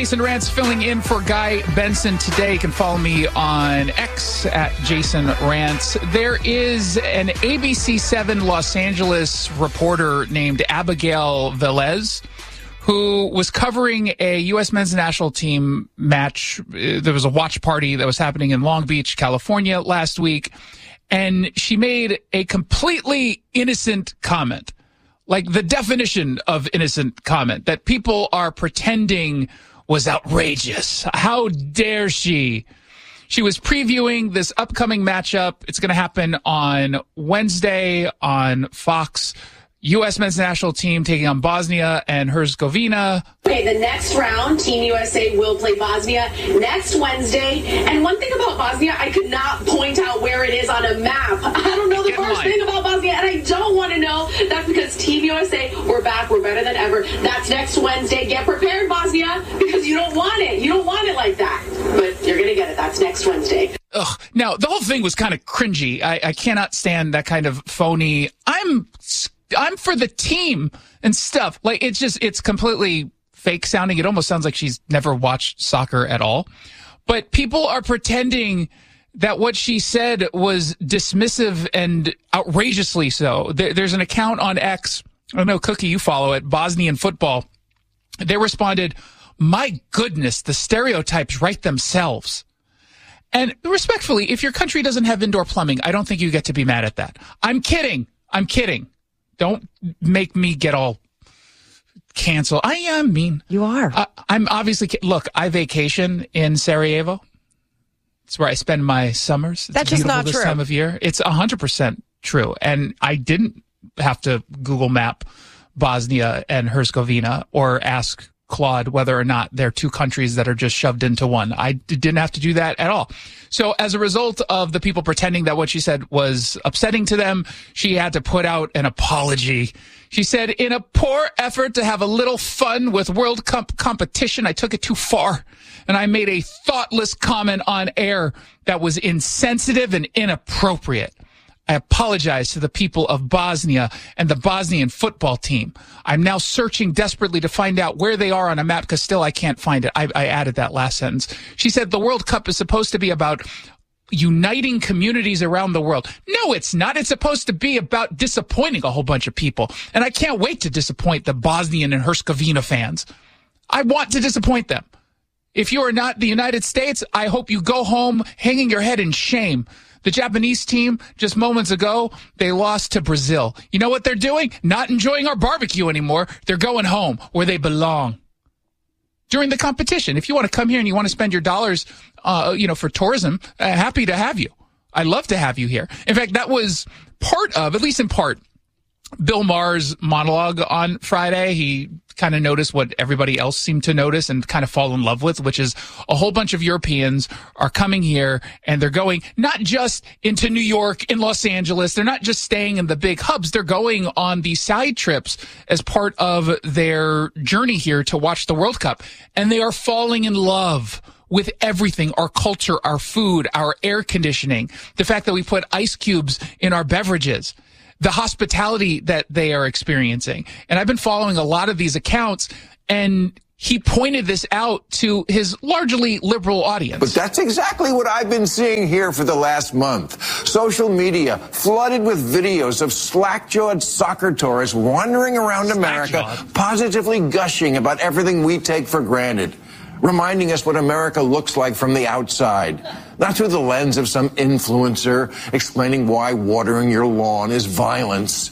Jason Rantz filling in for Guy Benson today. You can follow me on X at Jason Rantz. There is an ABC7 Los Angeles reporter named Abigail Velez who was covering a U.S. men's national team match. There was a watch party that was happening in Long Beach, California last week, and she made a completely innocent comment, like the definition of innocent comment, that people are pretending was outrageous. How dare she? She was previewing this upcoming matchup. It's going to happen on Wednesday on Fox. U.S. men's national team taking on Bosnia and Herzegovina. Okay, the next round, Team USA will play Bosnia next Wednesday. And one thing about Bosnia, I could not point out where it is on a map. I don't know the first thing about Bosnia, and I don't want to know. That's because Team USA, we're back, we're better than ever. That's next Wednesday. Get prepared, Bosnia, because you don't want it. You don't want it like that. But you're going to get it. That's next Wednesday. Ugh. Now, the whole thing was kind of cringy. I cannot stand that kind of phony, I'm for the team and stuff. Like, it's completely fake sounding. It almost sounds like she's never watched soccer at all. But people are pretending that what she said was dismissive and outrageously so. There's an account on X. I know, Cookie, you follow it, Bosnian Football. They responded, "My goodness, the stereotypes write themselves." And respectfully, if your country doesn't have indoor plumbing, I don't think you get to be mad at that. I'm kidding. Don't make me get all canceled. I am mean. You are. I'm obviously... Look, I vacation in Sarajevo. It's where I spend my summers. It's That's just not this true. Time of year. It's 100% true. And I didn't have to Google map Bosnia and Herzegovina or ask Claude whether or not they're two countries that are just shoved into one. I didn't have to do that at all. So as a result of the people pretending that what she said was upsetting to them, she had to put out an apology. She said, "In a poor effort to have a little fun with World Cup competition, I took it too far, and I made a thoughtless comment on air that was insensitive and inappropriate. I apologize to the people of Bosnia and the Bosnian football team. I'm now searching desperately to find out where they are on a map because still I can't find it." I added that last sentence. She said the World Cup is supposed to be about uniting communities around the world. No, it's not. It's supposed to be about disappointing a whole bunch of people. And I can't wait to disappoint the Bosnian and Herzegovina fans. I want to disappoint them. If you are not the United States, I hope you go home hanging your head in shame. The Japanese team, just moments ago, they lost to Brazil. You know what they're doing? Not enjoying our barbecue anymore. They're going home where they belong. During the competition, if you want to come here and you want to spend your dollars, for tourism, happy to have you. I'd love to have you here. In fact, that was part of, at least in part, Bill Maher's monologue on Friday. He kind of noticed what everybody else seemed to notice and kind of fall in love with, which is a whole bunch of Europeans are coming here and they're going not just into New York, in Los Angeles. They're not just staying in the big hubs. They're going on these side trips as part of their journey here to watch the World Cup. And they are falling in love with everything, our culture, our food, our air conditioning, the fact that we put ice cubes in our beverages, the hospitality that they are experiencing. And I've been following a lot of these accounts, and he pointed this out to his largely liberal audience. But that's exactly what I've been seeing here for the last month. Social media flooded with videos of slack-jawed soccer tourists wandering around America, positively gushing about everything we take for granted, reminding us what America looks like from the outside, not through the lens of some influencer explaining why watering your lawn is violence.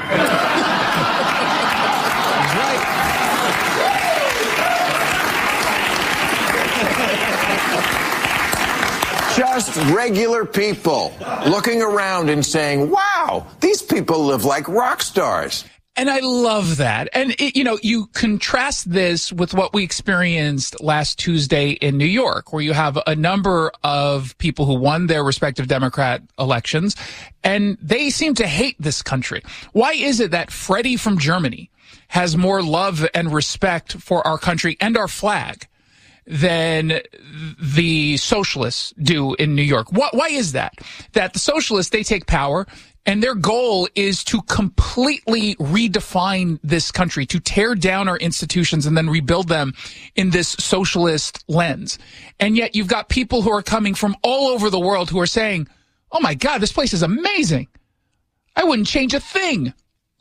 Just regular people looking around and saying, wow, these people live like rock stars. And I love that. And, you contrast this with what we experienced last Tuesday in New York, where you have a number of people who won their respective Democrat elections, and they seem to hate this country. Why is it that Freddie from Germany has more love and respect for our country and our flag than the socialists do in New York? Why is that? That the socialists, they take power And their goal is to completely redefine this country, to tear down our institutions and then rebuild them in this socialist lens. And yet you've got people who are coming from all over the world who are saying, oh my God, this place is amazing. I wouldn't change a thing.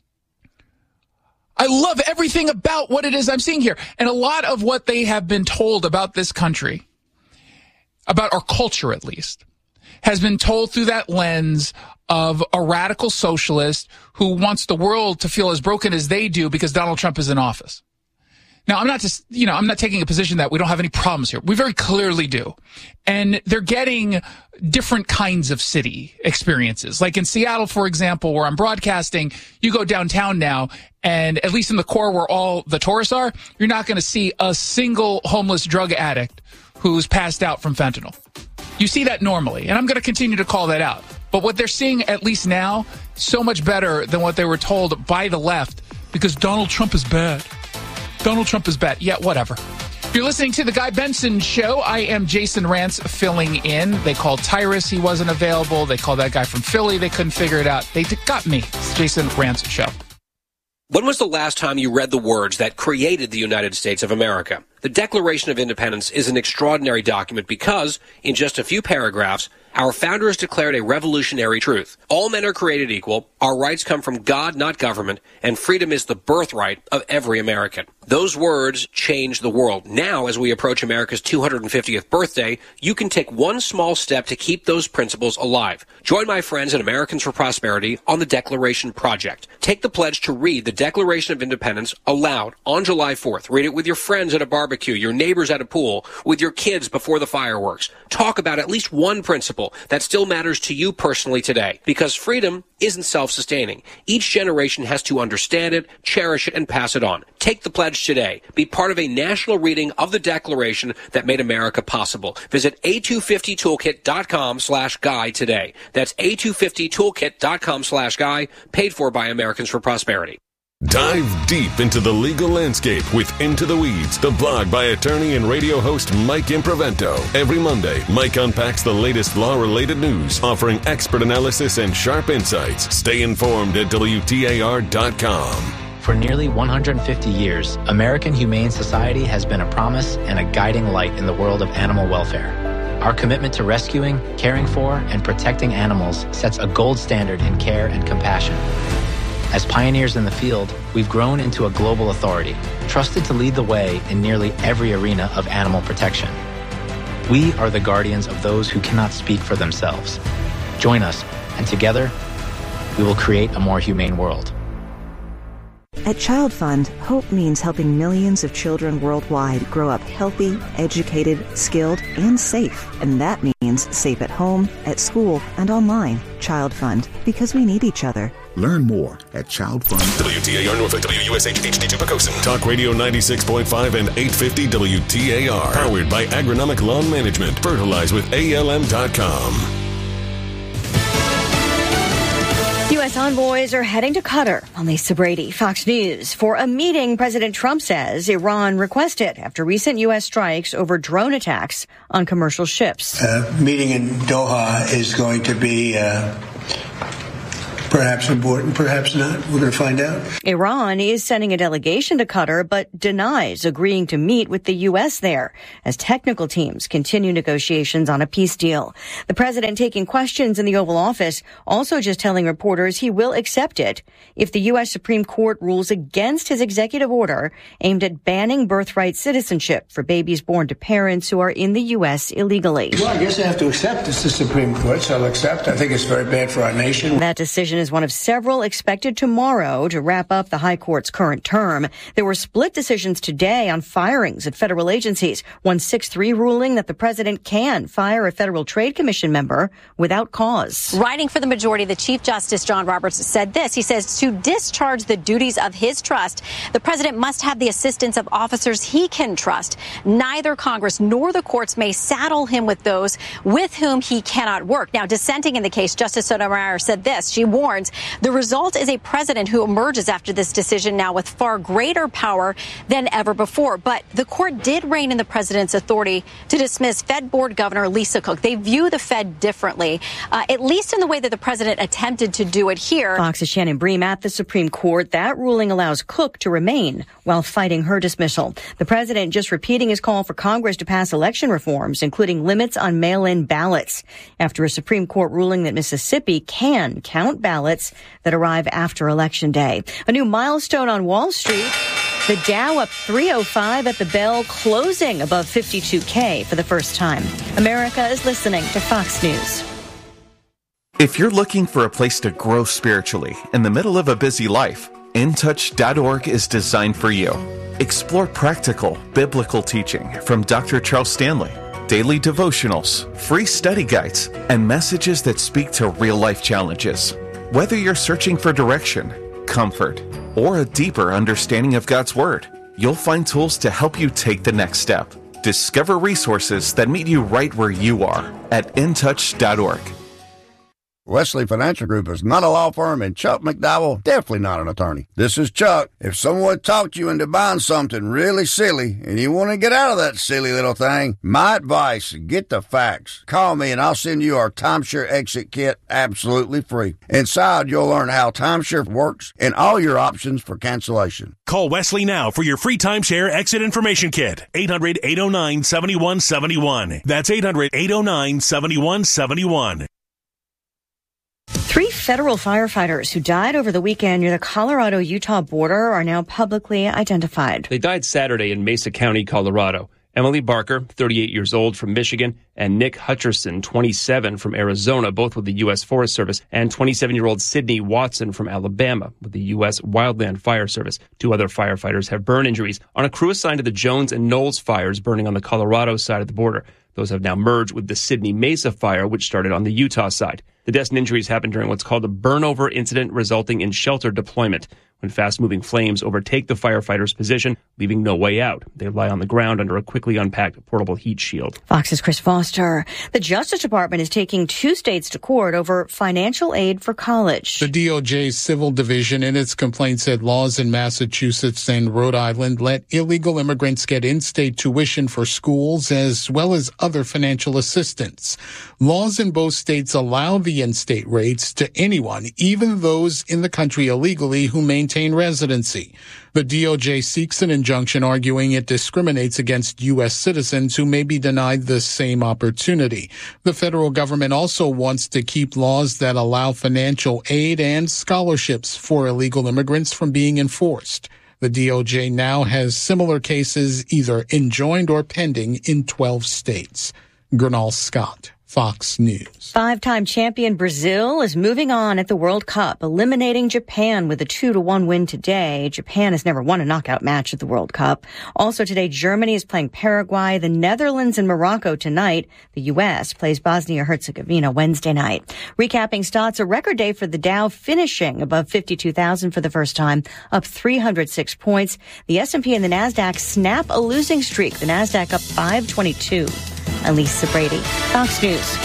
I love everything about what it is I'm seeing here. And a lot of what they have been told about this country, about our culture at least, has been told through that lens of a radical socialist who wants the world to feel as broken as they do because Donald Trump is in office. Now, I'm not taking a position that we don't have any problems here. We very clearly do. And they're getting different kinds of city experiences. Like in Seattle, for example, where I'm broadcasting, you go downtown now, and at least in the core where all the tourists are, you're not going to see a single homeless drug addict who's passed out from fentanyl. You see that normally, and I'm going to continue to call that out. But what they're seeing, at least now, so much better than what they were told by the left, because Donald Trump is bad. Donald Trump is bad. Yeah, whatever. If you're listening to The Guy Benson Show, I am Jason Rantz filling in. They called Tyrus. He wasn't available. They called that guy from Philly. They couldn't figure it out. They got me. It's Jason Rantz Show. When was the last time you read the words that created the United States of America? The Declaration of Independence is an extraordinary document because, in just a few paragraphs, our founders declared a revolutionary truth. All men are created equal, our rights come from God, not government, and freedom is the birthright of every American. Those words changed the world. Now, as we approach America's 250th birthday, you can take one small step to keep those principles alive. Join my friends at Americans for Prosperity on the Declaration Project. Take the pledge to read the Declaration of Independence aloud on July 4th. Read it with your friends at a barbecue, your neighbors at a pool, with your kids before the fireworks. Talk about at least one principle that still matters to you personally today, because freedom isn't self-sustaining. Each generation has to understand it, cherish it, and pass it on. Take the pledge today. Be part of a national reading of the Declaration that made America possible. Visit a250toolkit.com/guy today. That's a250toolkit.com/guy, paid for by Americans for Prosperity. Dive deep into the legal landscape with Into the Weeds, the blog by attorney and radio host Mike Improvento. Every Monday, Mike unpacks the latest law-related news, offering expert analysis and sharp insights. Stay informed at WTAR.com. For nearly 150 years, American Humane Society has been a promise and a guiding light in the world of animal welfare. Our commitment to rescuing, caring for, and protecting animals sets a gold standard in care and compassion. As pioneers in the field, we've grown into a global authority, trusted to lead the way in nearly every arena of animal protection. We are the guardians of those who cannot speak for themselves. Join us, and together, we will create a more humane world. At Child Fund, hope means helping millions of children worldwide grow up healthy, educated, skilled, and safe. And that means safe at home, at school, and online. Child Fund, because we need each other. Learn more at Child Fund. WTAR Norfolk, WUSH HD2 Pocosin. Talk Radio 96.5 and 850 WTAR. Powered by Agronomic Lawn Management. Fertilize with ALM.com. U.S. envoys are heading to Qatar. Lisa Brady, Fox News, for a meeting President Trump says Iran requested after recent U.S. strikes over drone attacks on commercial ships. Meeting in Doha is going to be perhaps important, perhaps not. We're going to find out. Iran is sending a delegation to Qatar, but denies agreeing to meet with the U.S. there as technical teams continue negotiations on a peace deal. The president taking questions in the Oval Office, also just telling reporters he will accept it if the U.S. Supreme Court rules against his executive order aimed at banning birthright citizenship for babies born to parents who are in the U.S. illegally. Well, I guess I have to accept it's the Supreme Court, so I'll accept. I think it's very bad for our nation. That decision is one of several expected tomorrow to wrap up the High Court's current term. There were split decisions today on firings at federal agencies. One 6-3 ruling that the president can fire a Federal Trade Commission member without cause. Writing for the majority, the Chief Justice John Roberts said this. He says to discharge the duties of his trust, the president must have the assistance of officers he can trust. Neither Congress nor the courts may saddle him with those with whom he cannot work. Now, dissenting in the case, Justice Sotomayor said this. She warned warns the result is a president who emerges after this decision now with far greater power than ever before. But the court did rein in the president's authority to dismiss Fed Board Governor Lisa Cook. They view the Fed differently, at least in the way that the president attempted to do it here. Fox's Shannon Bream at the Supreme Court. That ruling allows Cook to remain while fighting her dismissal. The president just repeating his call for Congress to pass election reforms, including limits on mail-in ballots, after a Supreme Court ruling that Mississippi can count ballots that arrive after Election Day. A new milestone on Wall Street. The Dow up 305 at the bell, closing above 52K for the first time. America is listening to Fox News. If you're looking for a place to grow spiritually in the middle of a busy life, intouch.org is designed for you. Explore practical, biblical teaching from Dr. Charles Stanley, daily devotionals, free study guides, and messages that speak to real-life challenges. Whether you're searching for direction, comfort, or a deeper understanding of God's Word, you'll find tools to help you take the next step. Discover resources that meet you right where you are at intouch.org. Wesley Financial Group is not a law firm, and Chuck McDowell definitely not an attorney. This is Chuck. If someone talked you into buying something really silly and you want to get out of that silly little thing, my advice, get the facts. Call me and I'll send you our timeshare exit kit absolutely free. Inside, you'll learn how timeshare works and all your options for cancellation. Call Wesley now for your free timeshare exit information kit. 800-809-7171. That's 800-809-7171. 3 federal firefighters who died over the weekend near the Colorado-Utah border are now publicly identified. They died Saturday in Mesa County, Colorado. Emily Barker, 38 years old, from Michigan, and Nick Hutcherson, 27, from Arizona, both with the U.S. Forest Service, and 27-year-old Sydney Watson from Alabama with the U.S. Wildland Fire Service. 2 other firefighters have burn injuries on a crew assigned to the Jones and Knowles fires burning on the Colorado side of the border. Those have now merged with the Sydney Mesa fire, which started on the Utah side. The deaths and injuries happened during what's called a burnover incident, resulting in shelter deployment. When fast-moving flames overtake the firefighter's position, leaving no way out. They lie on the ground under a quickly unpacked portable heat shield. Fox's Chris Foster. The Justice Department is taking 2 states to court over financial aid for college. The DOJ's Civil Division in its complaint said laws in Massachusetts and Rhode Island let illegal immigrants get in-state tuition for schools as well as other financial assistance. Laws in both states allow the in-state rates to anyone, even those in the country illegally who maintain residency. The DOJ seeks an injunction arguing it discriminates against U.S. citizens who may be denied the same opportunity. The federal government also wants to keep laws that allow financial aid and scholarships for illegal immigrants from being enforced. The DOJ now has similar cases either enjoined or pending in 12 states. Gernal Scott, Fox News. 5-time champion Brazil is moving on at the World Cup, eliminating Japan with a 2-1 win today. Japan has never won a knockout match at the World Cup. Also today, Germany is playing Paraguay, the Netherlands and Morocco tonight. The U.S. plays Bosnia-Herzegovina Wednesday night. Recapping stats, a record day for the Dow, finishing above 52,000 for the first time, up 306 points. The S&P and the NASDAQ snap a losing streak. The NASDAQ up 522. Lisa Brady, Fox News.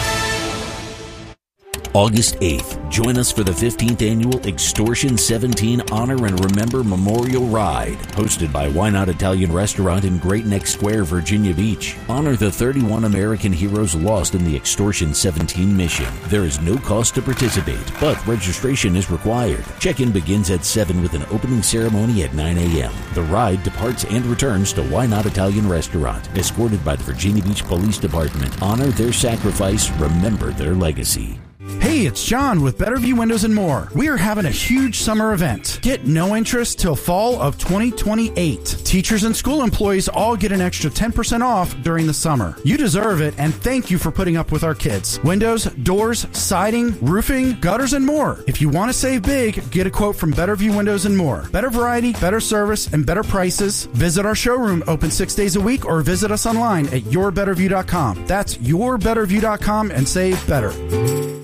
August 8th, join us for the 15th Annual Extortion 17 Honor and Remember Memorial Ride, hosted by Why Not Italian Restaurant in Great Neck Square, Virginia Beach. Honor the 31 American heroes lost in the Extortion 17 mission. There is no cost to participate, but registration is required. Check-in begins at 7 with an opening ceremony at 9 a.m. The ride departs and returns to Why Not Italian Restaurant, escorted by the Virginia Beach Police Department. Honor their sacrifice, remember their legacy. Hey, it's John with Better View Windows and More. We are having a huge summer event. Get no interest till fall of 2028. Teachers and school employees all get an extra 10% off during the summer. You deserve it, and thank you for putting up with our kids. Windows, doors, siding, roofing, gutters, and more. If you want to save big, get a quote from Better View Windows and More. Better variety, better service, and better prices. Visit our showroom, open 6 days a week, or visit us online at yourbetterview.com. That's yourbetterview.com and save better.